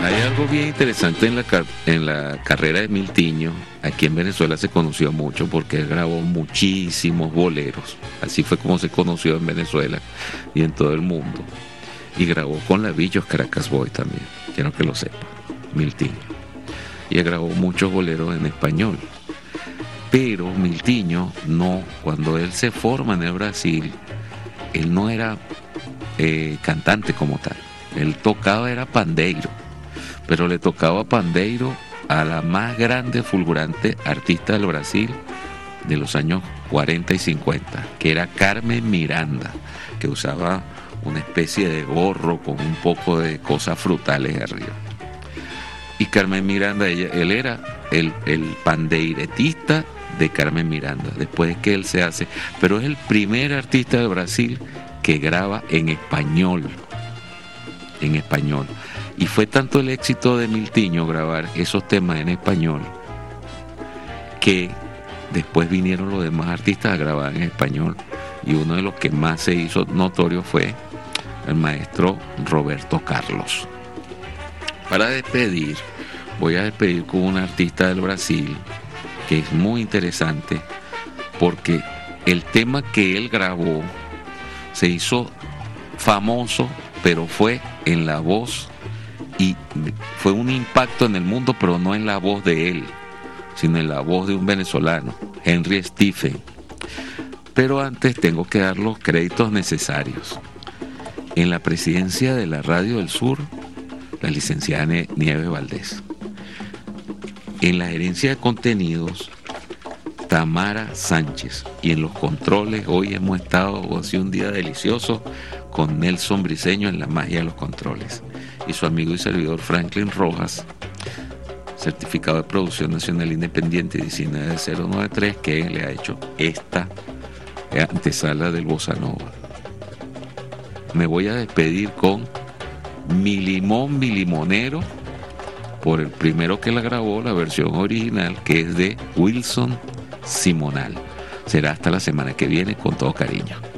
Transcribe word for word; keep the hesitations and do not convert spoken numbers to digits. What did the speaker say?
Hay algo bien interesante en la, car- en la carrera de Miltiño. Aquí en Venezuela se conoció mucho porque él grabó muchísimos boleros. Así fue como se conoció en Venezuela y en todo el mundo. Y grabó con la Villos Caracas Boy también, quiero que lo sepa, Miltiño. Y él grabó muchos boleros en español. Pero Miltiño no, cuando él se forma en el Brasil, él no era eh, cantante como tal. Él tocaba, era pandeiro, pero le tocaba pandeiro a la más grande, fulgurante artista del Brasil de los años cuarenta y cincuenta, que era Carmen Miranda, que usaba una especie de gorro con un poco de cosas frutales arriba. Y Carmen Miranda, ella, él era el, el pandeiretista de Carmen Miranda, después que él se hace, pero es el primer artista de Brasil que graba en español, en español. Y fue tanto el éxito de Miltiño grabar esos temas en español, que después vinieron los demás artistas a grabar en español, y uno de los que más se hizo notorio fue el maestro Roberto Carlos. Para despedir, voy a despedir con un artista del Brasil que es muy interesante, porque el tema que él grabó se hizo famoso, pero fue en la voz, y fue un impacto en el mundo, pero no en la voz de él, sino en la voz de un venezolano, Henry Stephen. Pero antes tengo que dar los créditos necesarios. En la presidencia de la Radio del Sur, la licenciada Nieves Valdés. En la gerencia de contenidos, Tamara Sánchez. Y en los controles, hoy hemos estado, ha sido un día delicioso, con Nelson Briceño en la magia de los controles. Y su amigo y servidor Franklin Rojas, certificado de producción nacional independiente diecinueve cero noventa y tres, que le ha hecho esta antesala del Bossa Nova. Me voy a despedir con Mi Limón, Mi Limonero, por el primero que la grabó, la versión original, que es de Wilson Simonal. Será hasta la semana que viene, con todo cariño.